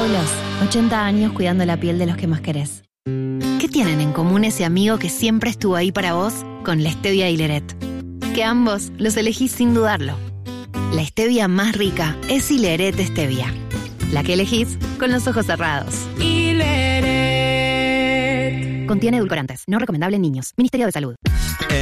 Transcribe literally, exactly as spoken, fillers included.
Gloss, ochenta años cuidando la piel de los que más querés. ¿Qué tienen en común ese amigo que siempre estuvo ahí para vos con la stevia Hileret? Que ambos los elegís sin dudarlo. La stevia más rica es Hileret Stevia. La que elegís con los ojos cerrados. Hileret. Contiene edulcorantes. No recomendable en niños. Ministerio de Salud.